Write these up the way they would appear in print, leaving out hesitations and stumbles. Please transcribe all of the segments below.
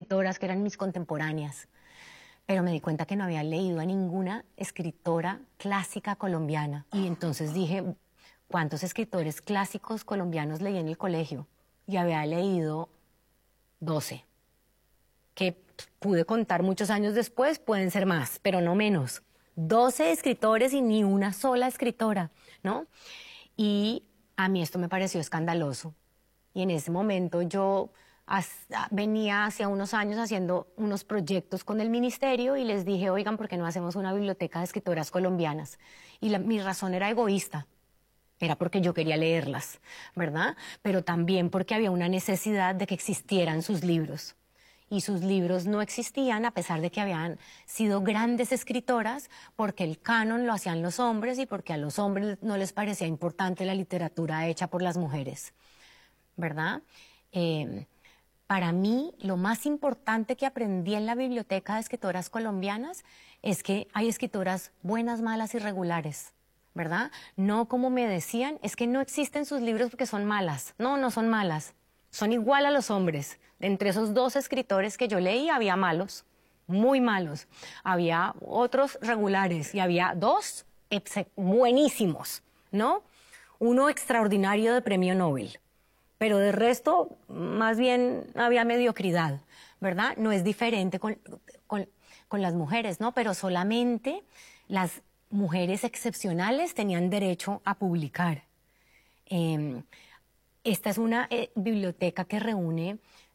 escritoras que eran mis contemporáneas, pero me di cuenta que no había leído a ninguna escritora clásica colombiana. Y entonces dije, ¿cuántos escritores clásicos colombianos leí en el colegio? Y había leído 12, que pude contar muchos años después, pueden ser más, pero no menos. 12 escritores y ni una sola escritora, ¿no? Y a mí esto me pareció escandaloso. Y en ese momento yo venía hace unos años haciendo unos proyectos con el ministerio y les dije, oigan, ¿por qué no hacemos una biblioteca de escritoras colombianas? Y mi razón era egoísta. Era porque yo quería leerlas, ¿verdad? Pero también porque había una necesidad de que existieran sus libros. Y sus libros no existían a pesar de que habían sido grandes escritoras, porque el canon lo hacían los hombres y porque a los hombres no les parecía importante la literatura hecha por las mujeres, ¿verdad? Para mí, lo más importante que aprendí en la biblioteca de escritoras colombianas es que hay escritoras buenas, malas y regulares, ¿verdad? No como me decían, es que no existen sus libros porque son malas. No, no son malas. Son igual a los hombres. Entre esos 2 escritores que yo leí había malos, muy malos. Había otros regulares y había 2 buenísimos, ¿no? Uno extraordinario de premio Nobel. Pero de resto, más bien había mediocridad, ¿verdad? No es diferente con las mujeres, ¿no? Pero solamente las mujeres excepcionales tenían derecho a publicar. Esta es una biblioteca que reúne,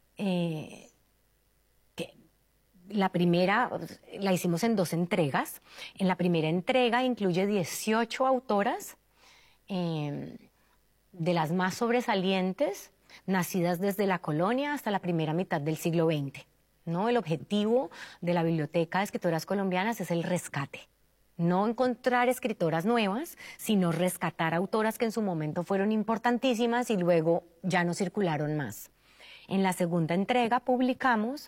la primera la hicimos en 2 entregas. En la primera entrega incluye 18 autoras, de las más sobresalientes, nacidas desde la colonia hasta la primera mitad del siglo XX, ¿no? El objetivo de la Biblioteca de Escritoras Colombianas es el rescate. No encontrar escritoras nuevas, sino rescatar autoras que en su momento fueron importantísimas y luego ya no circularon más. En la segunda entrega publicamos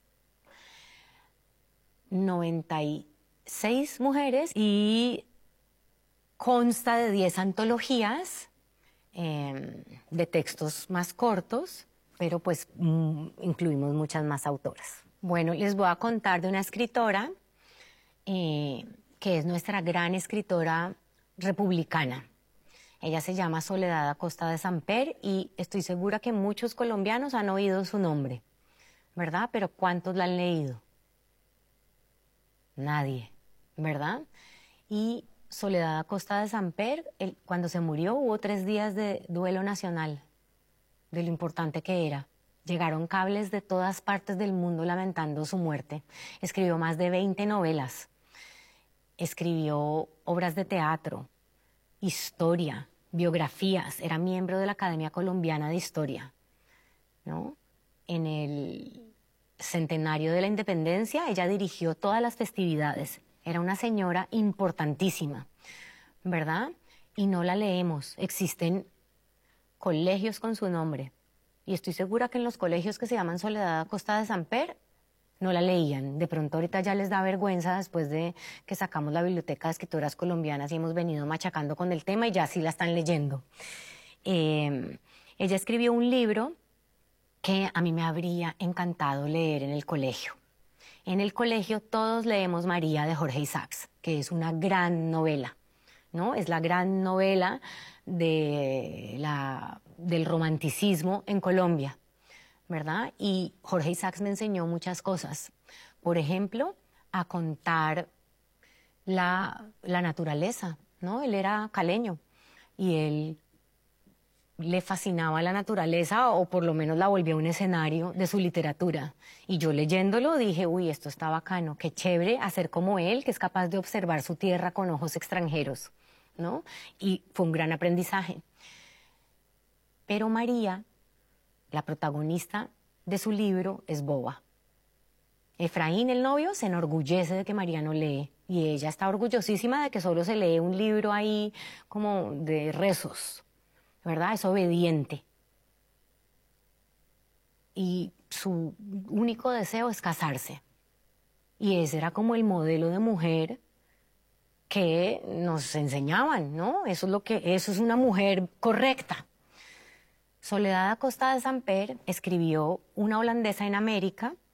96 mujeres y consta de 10 antologías de textos más cortos, pero pues incluimos muchas más autoras. Bueno, les voy a contar de una escritora que es nuestra gran escritora republicana. Ella se llama Soledad Acosta de Samper y estoy segura que muchos colombianos han oído su nombre, ¿verdad? Pero ¿cuántos la han leído? Nadie, ¿verdad? Y Soledad Acosta de Samper, cuando se murió hubo 3 días de duelo nacional, de lo importante que era. Llegaron cables de todas partes del mundo lamentando su muerte. Escribió más de 20 novelas, escribió obras de teatro, historia, biografías, era miembro de la Academia Colombiana de Historia, ¿no? En el centenario de la Independencia ella dirigió todas las festividades. Era una señora importantísima, ¿verdad? Y no la leemos. Existen colegios con su nombre. Y estoy segura que en los colegios que se llaman Soledad Acosta de Samper no la leían. De pronto ahorita ya les da vergüenza después de que sacamos la Biblioteca de Escritoras Colombianas y hemos venido machacando con el tema y ya sí la están leyendo. Ella escribió un libro que a mí me habría encantado leer en el colegio. En el colegio todos leemos María de Jorge Isaacs, que es una gran novela, ¿no? Es la gran novela del romanticismo en Colombia, ¿verdad? Y Jorge Isaacs me enseñó muchas cosas. Por ejemplo, a contar la naturaleza, ¿no? Él era caleño y él le fascinaba la naturaleza o por lo menos la volvió un escenario de su literatura. Y yo leyéndolo dije, uy, esto está bacano, qué chévere hacer como él, que es capaz de observar su tierra con ojos extranjeros, ¿no? Y fue un gran aprendizaje. Pero María, la protagonista de su libro, es boba. Efraín, el novio, se enorgullece de que María no lee y ella está orgullosísima de que solo se lee un libro ahí como de rezos, ¿verdad? Es obediente. Y su único deseo es casarse. Y ese era como el modelo de mujer que nos enseñaban, ¿no? Eso es una mujer correcta. Soledad Acosta de Samper escribió Una holandesa en América,